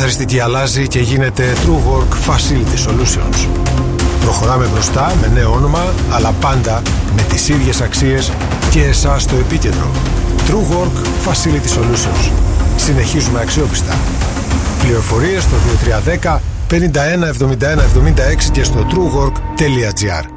καθαριστική αλλάζει και γίνεται TrueWork Facility Solutions. Προχωράμε μπροστά με νέο όνομα, αλλά πάντα με τις ίδιες αξίες και εσάς στο επίκεντρο. TrueWork Facility Solutions. Συνεχίζουμε αξιόπιστα. Πληροφορίες στο 2310 51 71 76 και στο truework.gr.